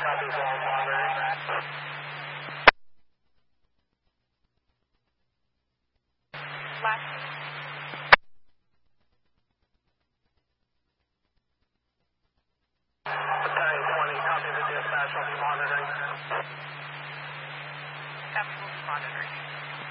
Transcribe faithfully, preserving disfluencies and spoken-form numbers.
copies all monitoring. Last. Battalion twenty, copy the dispatch, I'll be monitoring. Copy, will be monitoring.